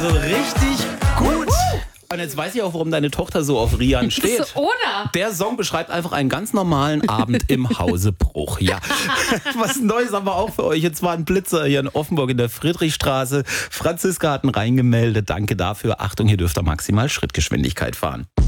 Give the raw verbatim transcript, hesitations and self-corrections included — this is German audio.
Also richtig gut. Und jetzt weiß ich auch, warum deine Tochter so auf Rian steht. Oder? Der Song beschreibt einfach einen ganz normalen Abend im Hause Bruch. Ja, was Neues haben wir auch für euch. Jetzt war ein Blitzer hier in Offenburg in der Friedrichstraße. Franziska hat ihn reingemeldet. Danke dafür. Achtung, hier dürft ihr maximal Schrittgeschwindigkeit fahren.